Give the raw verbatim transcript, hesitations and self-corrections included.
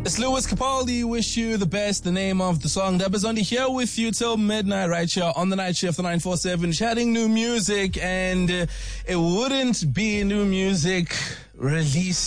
It's Lewis Capaldi. Wish you the best. The name of the song. Dabba's only here with you till midnight, right here on the night shift, the nine four seven, chatting new music, and uh, it wouldn't be new music released